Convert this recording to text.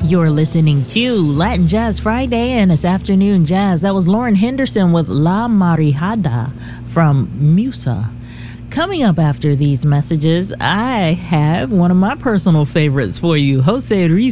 You're listening to Latin Jazz Friday and it's Afternoon Jazz. That was Lauren Henderson with La Marijada from Musa. Coming up after these messages, I have one of my personal favorites for you, Jose Ruiz